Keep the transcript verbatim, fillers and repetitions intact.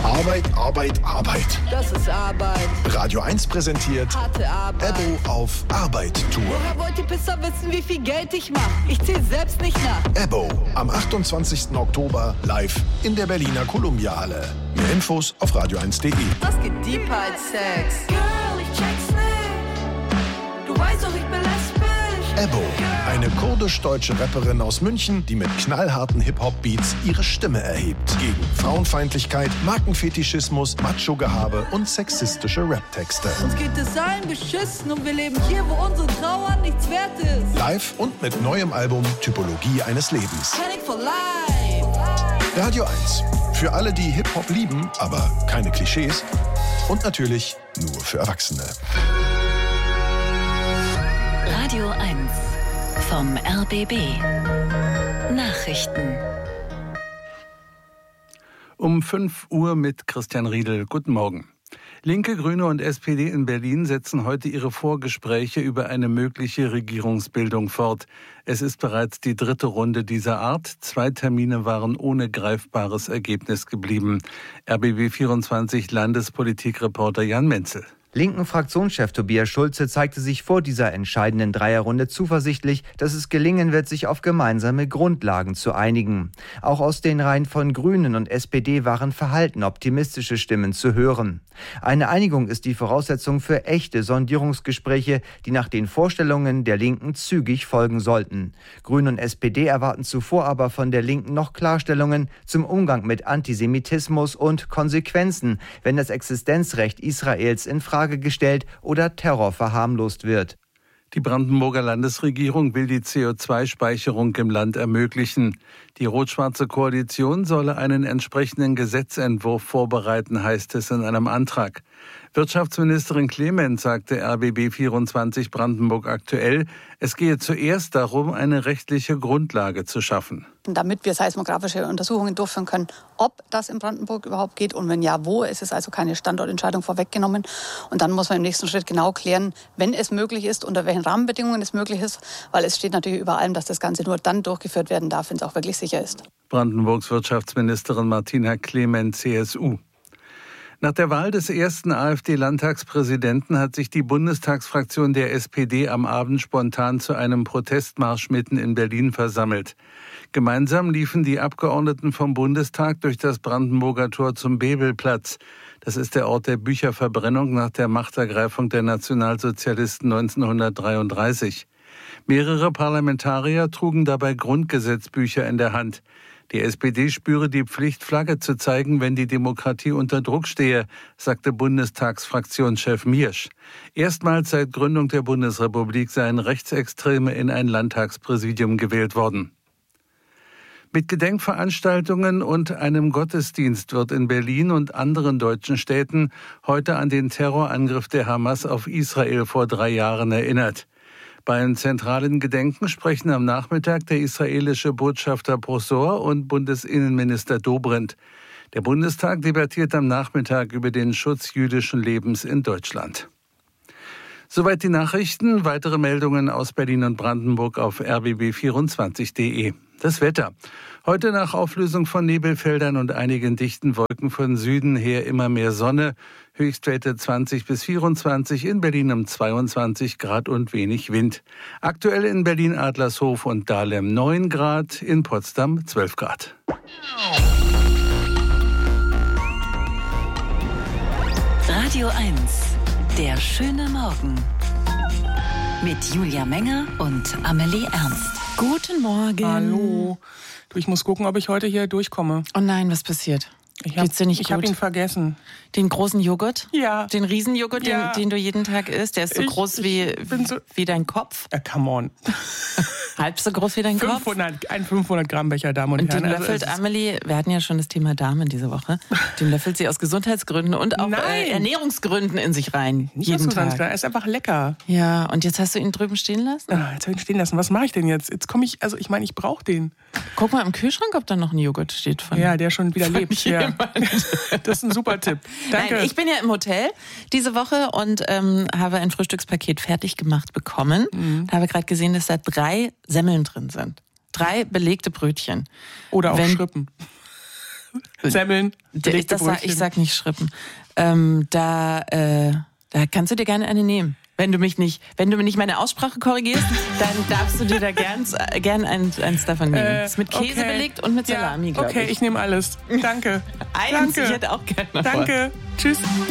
Arbeit, Arbeit, Arbeit. Das ist Arbeit. Radio eins präsentiert Harte Arbeit. Ebbo auf Arbeit-Tour. Woher wollt ihr besser wissen, wie viel Geld ich mache? Ich zähle selbst nicht nach. Ebbo am achtundzwanzigsten Oktober live in der Berliner Columbia-Halle. Mehr Infos auf radio eins punkt de. Das geht deeper als Sex. Girl, ich check's nicht. Du weißt doch, ich bin lesbisch. Ebbo, eine kurdisch-deutsche Rapperin aus München, die mit knallharten Hip-Hop-Beats ihre Stimme erhebt. Gegen Frauenfeindlichkeit, Markenfetischismus, Macho-Gehabe und sexistische Rap-Texte. Uns geht es allen beschissen und wir leben hier, wo unsere Trauer nichts wert ist. Live und mit neuem Album Typologie eines Lebens. Panic for life. Radio eins. Für alle, die Hip-Hop lieben, aber keine Klischees. Und natürlich nur für Erwachsene. Radio eins vom R B B. Nachrichten. Um fünf Uhr mit Christian Riedel. Guten Morgen. Linke, Grüne und S P D in Berlin setzen heute ihre Vorgespräche über eine mögliche Regierungsbildung fort. Es ist bereits die dritte Runde dieser Art. Zwei Termine waren ohne greifbares Ergebnis geblieben. R B B vierundzwanzig Landespolitikreporter Jan Menzel. Linken Fraktionschef Tobias Schulze zeigte sich vor dieser entscheidenden Dreierrunde zuversichtlich, dass es gelingen wird, sich auf gemeinsame Grundlagen zu einigen. Auch aus den Reihen von Grünen und S P D waren verhalten optimistische Stimmen zu hören. Eine Einigung ist die Voraussetzung für echte Sondierungsgespräche, die nach den Vorstellungen der Linken zügig folgen sollten. Grüne und S P D erwarten zuvor aber von der Linken noch Klarstellungen zum Umgang mit Antisemitismus und Konsequenzen, wenn das Existenzrecht Israels in Frage gestellt oder Terror verharmlost wird. Die Brandenburger Landesregierung will die C O zwei Speicherung im Land ermöglichen. Die rot-schwarze Koalition solle einen entsprechenden Gesetzentwurf vorbereiten, heißt es in einem Antrag. Wirtschaftsministerin Clement sagte R B B vierundzwanzig Brandenburg aktuell, es gehe zuerst darum, eine rechtliche Grundlage zu schaffen. Damit wir seismografische Untersuchungen durchführen können, ob das in Brandenburg überhaupt geht und wenn ja, wo. Es ist also keine Standortentscheidung vorweggenommen. Und dann muss man im nächsten Schritt genau klären, wenn es möglich ist, unter welchen Rahmenbedingungen es möglich ist. Weil es steht natürlich über allem, dass das Ganze nur dann durchgeführt werden darf, wenn es auch wirklich sicher ist. Brandenburgs Wirtschaftsministerin Martina Clement, C S U. Nach der Wahl des ersten AfD-Landtagspräsidenten hat sich die Bundestagsfraktion der S P D am Abend spontan zu einem Protestmarsch mitten in Berlin versammelt. Gemeinsam liefen die Abgeordneten vom Bundestag durch das Brandenburger Tor zum Bebelplatz. Das ist der Ort der Bücherverbrennung nach der Machtergreifung der Nationalsozialisten neunzehnhundertdreiunddreißig. Mehrere Parlamentarier trugen dabei Grundgesetzbücher in der Hand. Die S P D spüre die Pflicht, Flagge zu zeigen, wenn die Demokratie unter Druck stehe, sagte Bundestagsfraktionschef Miersch. Erstmals seit Gründung der Bundesrepublik seien Rechtsextreme in ein Landtagspräsidium gewählt worden. Mit Gedenkveranstaltungen und einem Gottesdienst wird in Berlin und anderen deutschen Städten heute an den Terrorangriff der Hamas auf Israel vor drei Jahren erinnert. Beim zentralen Gedenken sprechen am Nachmittag der israelische Botschafter Prosor und Bundesinnenminister Dobrindt. Der Bundestag debattiert am Nachmittag über den Schutz jüdischen Lebens in Deutschland. Soweit die Nachrichten. Weitere Meldungen aus Berlin und Brandenburg auf r b b vierundzwanzig punkt de. Das Wetter. Heute nach Auflösung von Nebelfeldern und einigen dichten Wolken von Süden her immer mehr Sonne. Höchstwerte zwanzig bis vierundzwanzig, in Berlin um zweiundzwanzig Grad und wenig Wind. Aktuell in Berlin Adlershof und Dahlem neun Grad, in Potsdam zwölf Grad. Radio eins, der schöne Morgen. Mit Julia Menger und Amelie Ernst. Guten Morgen. Hallo. Du, ich muss gucken, ob ich heute hier durchkomme. Oh nein, was passiert? Ich hab, Geht's dir nicht ich gut? habe ihn vergessen. Den großen Joghurt? Ja. Den Riesenjoghurt, Ja. den, den du jeden Tag isst? Der ist so Ich- groß wie, ich bin so- wie dein Kopf? Äh, come on. Halb so groß wie dein Kopf? fünfhundert, ein fünfhundert Gramm Becher, Damen und, Und den Herren. Also löffelt es ist- Amelie, wir hatten ja schon das Thema Damen diese Woche, den löffelt sie aus Gesundheitsgründen und auch Nein. äh, Ernährungsgründen in sich rein. Nicht Jeden aus Tag. Tag. Er ist einfach lecker. Ja, und jetzt hast du ihn drüben stehen lassen? Ah, jetzt habe ich ihn stehen lassen. Was mache ich denn jetzt? Jetzt komme ich, also ich meine, ich brauche den. Guck mal im Kühlschrank, ob da noch ein Joghurt steht von Ja, der schon wieder von lebt. Ja. jemand. Das ist ein super Tipp. Danke. Nein, ich bin ja im Hotel diese Woche und ähm, habe ein Frühstückspaket fertig gemacht bekommen. Mhm. Habe gerade gesehen, dass da drei Semmeln drin sind. Drei belegte Brötchen. Oder auch Wenn- Schrippen. Semmeln. Ich, das sag, ich sag nicht Schrippen. Ähm, da, äh, da kannst du dir gerne eine nehmen. Wenn du mich nicht, wenn du mir nicht meine Aussprache korrigierst, dann darfst du dir da gern, gern eins, eins davon nehmen. Äh, ist mit Käse okay. belegt und mit Salami, ja, glaube okay, ich. ich nehme alles. Danke. Eins, Danke. ich hätte auch gerne. Danke. Tschüss.